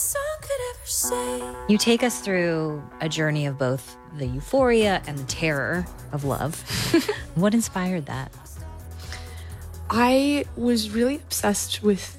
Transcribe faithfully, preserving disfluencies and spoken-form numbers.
song could ever say. You take us through a journey of both the euphoria and the terror of love. What inspired that? I was really obsessed with